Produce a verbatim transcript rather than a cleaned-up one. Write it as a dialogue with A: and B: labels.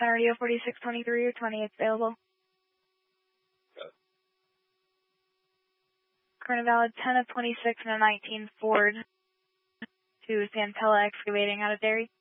A: Center Radio forty-six twenty-three or twenty-eight available.
B: Okay.
A: Current valid ten of twenty-six and a nineteen Ford to Santella Excavating out of Derry.